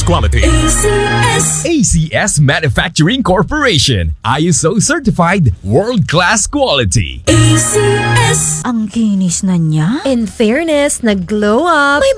quality. ACS Manufacturing Corporation. ISO certified world-class quality. Ang kinis na niya. In fairness, nag-glow up.